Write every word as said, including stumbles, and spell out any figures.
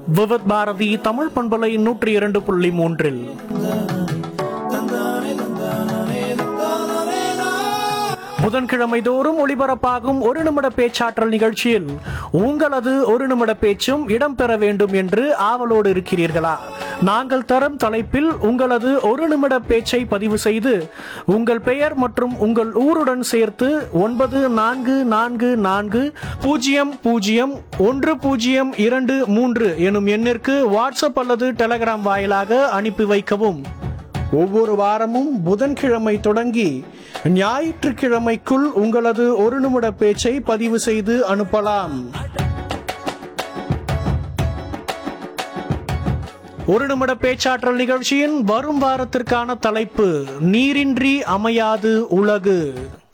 விவத் பாரதி தமிழ் பண்பலை நூற்றி இரண்டு புள்ளி மூன்றில் புதன்கிழமை தோறும் ஒளிபரப்பாகும் ஒரு நிமிட பேச்சாற்றல் நிகழ்ச்சியில் உங்களது ஒரு நிமிட பேச்சும் இடம்பெற வேண்டும் என்று ஆவலோடு இருக்கிறீர்களா? நாங்கள் தரும் தலைப்பில் உங்களது ஒரு நிமிட பேச்சை பதிவு செய்து உங்கள் பெயர் மற்றும் உங்கள் ஊருடன் சேர்த்து ஒன்பது நான்கு நான்கு நான்கு பூஜ்ஜியம் பூஜ்ஜியம் ஒன்று பூஜ்ஜியம் இரண்டு மூன்று எனும் எண்ணிற்கு வாட்ஸ்அப் அல்லது டெலகிராம் வாயிலாக அனுப்பி வைக்கவும். ஒவ்வொரு வாரமும் புதன்கிழமை தொடங்கி ஞாயிற்றுக்கிழமைக்குள் உங்களது ஒரு நிமிட பேச்சை பதிவு செய்து அனுப்பலாம். ஒரு நிமிட பேச்சாற்றல் நிகழ்ச்சியின் வரும் வாரத்திற்கான தலைப்பு நீரின்றி அமையாது உலகு.